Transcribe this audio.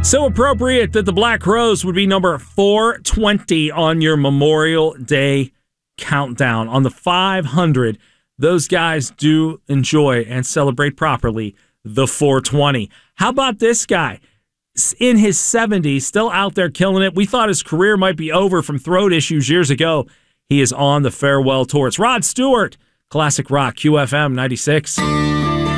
So appropriate that the Black Crowes would be number 420 on your Memorial Day countdown. On the 500, those guys do enjoy and celebrate properly the 420. How about this guy? In his 70s, still out there killing it. We thought his career might be over from throat issues years ago. He is on the farewell tour. It's Rod Stewart, Classic Rock, QFM 96.